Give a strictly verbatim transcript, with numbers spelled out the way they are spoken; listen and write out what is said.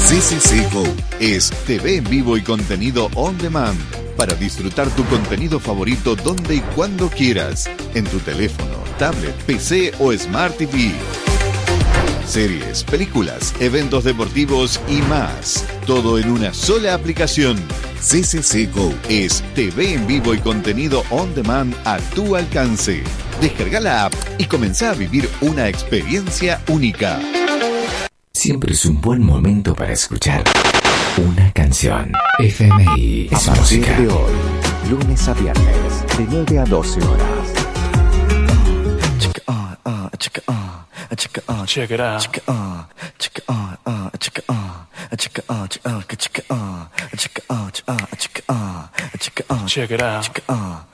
C C C Go es T V en vivo y contenido on demand para disfrutar tu contenido favorito donde y cuando quieras, en tu teléfono, tablet, P C o Smart T V. Series, películas, eventos deportivos y más. Todo en una sola aplicación. C C C Go es T V en vivo y contenido on demand a tu alcance. Descarga la app y comenzá a vivir una experiencia única. Siempre es un buen momento para escuchar una canción. F M I es a partir música. de hoy, lunes a viernes, de nueve a doce horas. Check it out. Check it out.